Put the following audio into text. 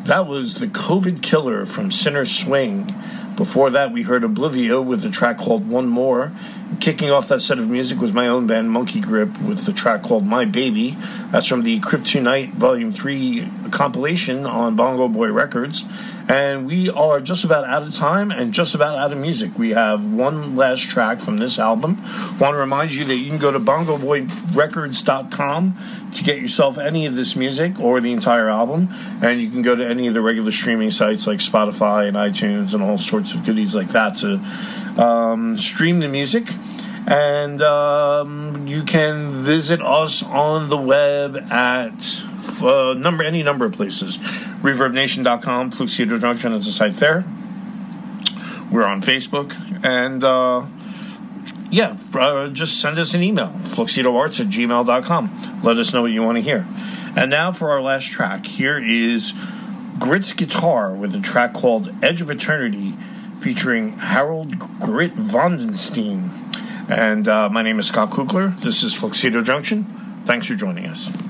That was the COVID Killer from Sinner Swing. Before that, we heard Oblivio with a track called One More. Kicking off that set of music was my own band, Monkey Grip, with the track called My Baby. That's from the Kryptonite Volume 3 compilation on Bongo Boy Records. And we are just about out of time and just about out of music. We have one last track from this album. Want to remind you that you can go to bongoboyrecords.com to get yourself any of this music or the entire album. And you can go to any of the regular streaming sites like Spotify and iTunes and all sorts of goodies like that to stream the music. And you can visit us on the web at any number of places. ReverbNation.com, Flux Theater Junction is the site there. We're on Facebook. And just send us an email, fluxitoarts@gmail.com. Let us know what you want to hear. And now for our last track. Here is Grit's guitar with a track called Edge of Eternity featuring Harold Grit Vondenstein. And my name is Scott Kugler. This is Fluxito Junction. Thanks for joining us.